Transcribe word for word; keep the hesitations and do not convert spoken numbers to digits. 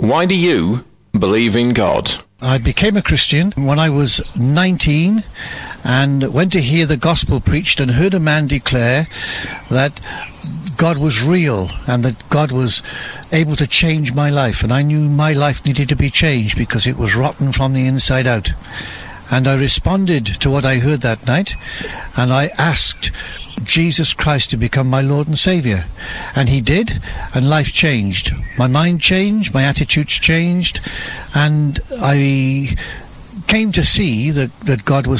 Why do you believe in God? I became a Christian when I was nineteen and went to hear the gospel preached and heard a man declare that God was real and that God was able to change my life, and I knew my life needed to be changed because it was rotten from the inside out. And I responded to what I heard that night, and I asked Jesus Christ to become my Lord and Saviour. And he did, and life changed. My mind changed, my attitudes changed, and I came to see that, that God was